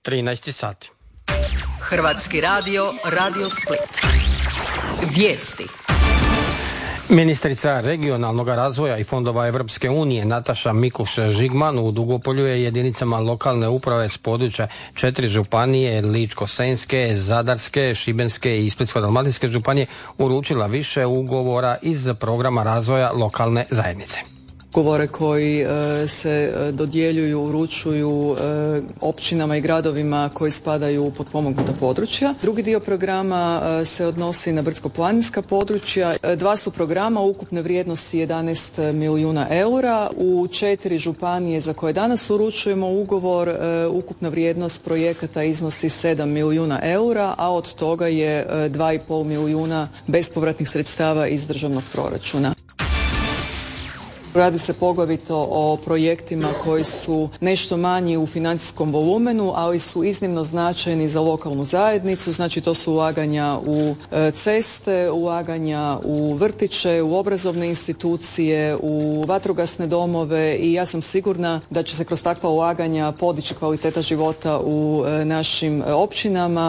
13 sati. Hrvatski radio, Radio Split. Vijesti. Ministrica regionalnog razvoja i fondova Europske unije Nataša Mikuš-Žigman u Dugopolju je jedinicama lokalne uprave s područja 4 županije, Ličko-senjske, Zadarske, Šibenske i Splitsko-dalmatinske županije uručila više ugovora iz programa razvoja lokalne zajednice. Ugovore koji se dodjeljuju, uručuju općinama i gradovima koji spadaju u potpomognuta područja. Drugi dio programa se odnosi na brdsko-planinska područja. 2 su programa ukupne vrijednosti 11 milijuna eura. U 4 županije za koje danas uručujemo ugovor, ukupna vrijednost projekata iznosi 7 milijuna eura, a od toga je 2,5 milijuna bespovratnih sredstava iz državnog proračuna. Radi se poglavito o projektima koji su nešto manji u financijskom volumenu, ali su iznimno značajni za lokalnu zajednicu. Znači to su ulaganja u ceste, ulaganja u vrtiće, u obrazovne institucije, u vatrogasne domove i ja sam sigurna da će se kroz takva ulaganja podići kvaliteta života u našim općinama.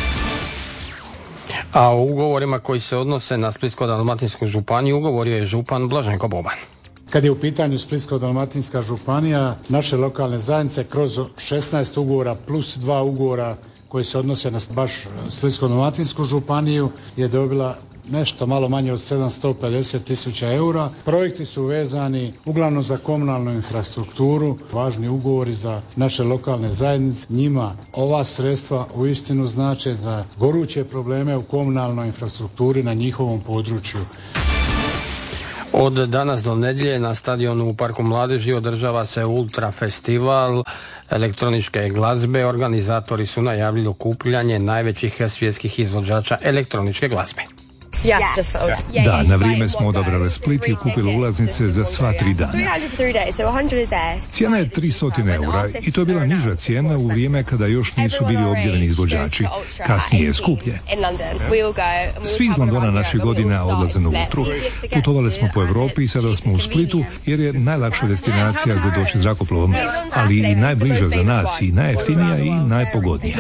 A u ugovorima koji se odnose na Splitsko-dalmatinsku županiju ugovorio je župan Blaženko Boban. Kad je u pitanju Splitsko-dalmatinska županija, naše lokalne zajednice kroz 16 ugovora plus 2 ugovora koji se odnose na baš Splitsko-dalmatinsku županiju je dobila nešto malo manje od 750.000 eura. Projekti su vezani uglavnom za komunalnu infrastrukturu, važni ugovori za naše lokalne zajednice. Njima ova sredstva uistinu znače za goruće probleme u komunalnoj infrastrukturi na njihovom području. Od danas do nedjelje na stadionu u Parku mladeži održava se Ultra festival elektroničke glazbe. Organizatori su najavili okupljanje najvećih svjetskih izvođača elektroničke glazbe. Da, na vrijeme smo odabrali Split i kupili ulaznice za sva 3 dana. Cijena je 300 eura i to je bila niža cijena u vrijeme kada još nisu bili objavljeni izvođači. Kasnije je skuplje. Svi iz Londona naših godina odlaze na Ultru. Putovali smo po Europi i sada smo u Splitu jer je najlakša destinacija za doći zrakoplovom, ali i najbliža za nas i najjeftinija i najpogodnija.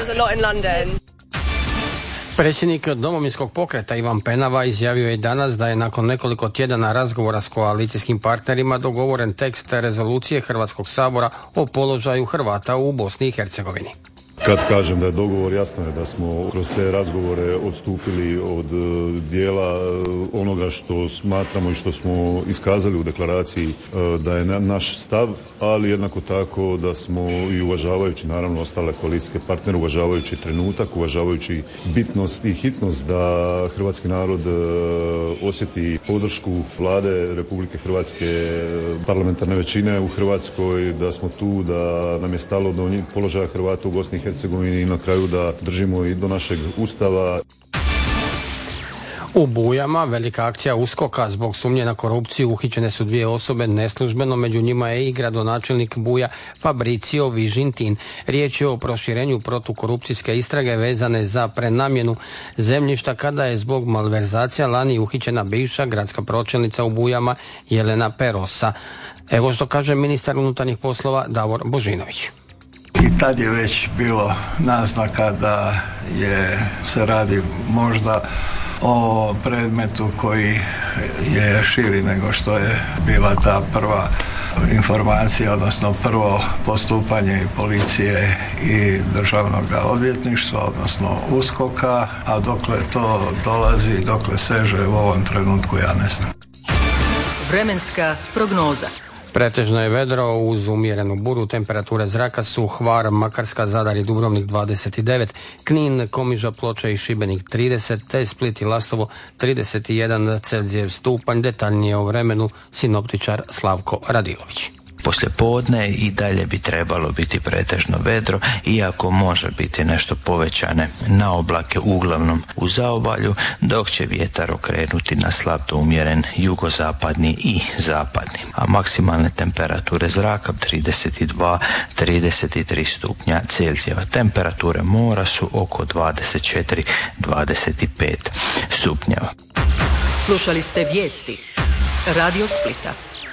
Predsjednik Domovinskog pokreta Ivan Penava izjavio je danas da je nakon nekoliko tjedana razgovora s koalicijskim partnerima dogovoren tekst rezolucije Hrvatskog sabora o položaju Hrvata u Bosni i Hercegovini. Kad kažem da je dogovor, jasno je da smo kroz te razgovore odstupili od dijela onoga što smatramo i što smo iskazali u deklaraciji da je naš stav, ali jednako tako da smo i uvažavajući naravno ostale koalicijske partnere, uvažavajući trenutak, uvažavajući bitnost i hitnost da hrvatski narod osjeti podršku Vlade Republike Hrvatske, parlamentarne većine u Hrvatskoj, da smo tu, da nam je stalo do položaja Hrvata u Bosni i Hercegovini i na kraju da držimo i do našeg Ustava. U Bujama velika akcija USKOK-a zbog sumnje na korupciju. Uhićene su 2 osobe neslužbeno, među njima je i gradonačelnik Buja Fabricio Vižintin. Riječ je o proširenju protukorupcijske istrage vezane za prenamjenu zemljišta kada je zbog malverzacija lani uhićena bivša gradska pročelnica u Bujama Jelena Perosa. Evo što kaže ministar unutarnjih poslova Davor Božinović. I tad je već bilo naznaka da se radi možda o predmetu koji je širi nego što je bila ta prva informacija, odnosno prvo postupanje i policije i državnog odvjetništva, odnosno USKOK-a, a dokle to dolazi, dokle seže u ovom trenutku ja ne znam. Vremenska prognoza. Pretežno je vedro uz umjerenu buru, temperature zraka su Hvar, Makarska, Zadar i Dubrovnik 29, Knin, Komiža, Ploče i Šibenik 30, te Split i Lastovo 31 Celzijev stupanj. Detaljnije o vremenu sinoptičar Slavko Radilović. Poslijepodne i dalje bi trebalo biti pretežno vedro, iako može biti nešto povećane na oblake uglavnom u zaobalju, dok će vjetar okrenuti na slab do umjeren jugozapadni i zapadni, a maksimalne temperature zraka 32-33 stupnja Celzijeva. Temperature mora su oko 24-25 stupnjeva. Slušali ste vijesti Radio Splita.